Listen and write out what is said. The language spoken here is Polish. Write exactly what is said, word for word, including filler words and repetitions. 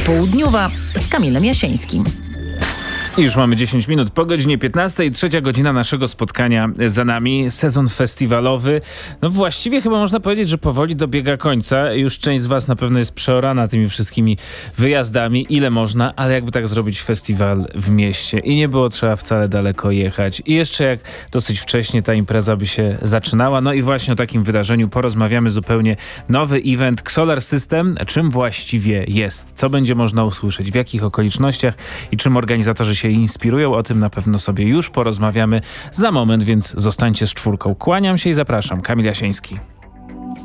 Popołudniowa z Kamilem Jasińskim. I już mamy dziesięć minut po godzinie piętnastej, trzecia godzina naszego spotkania za nami. Sezon festiwalowy, no właściwie chyba można powiedzieć, że powoli dobiega końca. Już część z was na pewno jest przeorana tymi wszystkimi wyjazdami, ile można, ale jakby tak zrobić festiwal w mieście i nie było trzeba wcale daleko jechać. I jeszcze jak dosyć wcześnie ta impreza by się zaczynała. No i właśnie o takim wydarzeniu porozmawiamy zupełnie. Nowy event Solar System. Czym właściwie jest? Co będzie można usłyszeć? W jakich okolicznościach? I czym organizatorzy się inspirują? O tym na pewno sobie już porozmawiamy za moment, więc zostańcie z czwórką. Kłaniam się i zapraszam. Kamil Jasiński.